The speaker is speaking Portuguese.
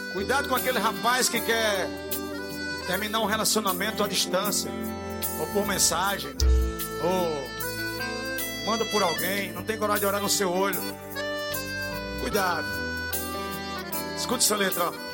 Cuidado com aquele rapaz que quer terminar um relacionamento à distância, ou por mensagem, ou manda por alguém, não tem coragem de olhar no seu olho. Cuidado. Escute essa letra, ó.